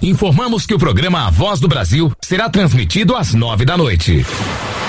Informamos que o programa A Voz do Brasil será transmitido às 9 da noite.